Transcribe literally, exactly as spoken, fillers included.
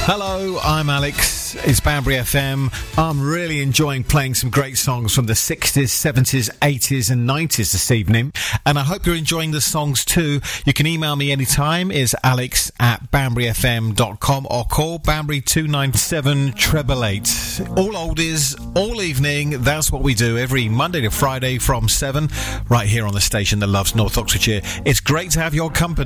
Hello, I'm Alex. It's Banbury F M. I'm really enjoying playing some great songs from the sixties, seventies, eighties and nineties this evening. And I hope you're enjoying the songs too. You can email me anytime. It's alex at banbury f m dot com or call Banbury two nine seven, eight eight eight. All oldies, all evening. That's what we do every Monday to Friday from seven right here on the station that loves North Oxfordshire. It's great to have your company.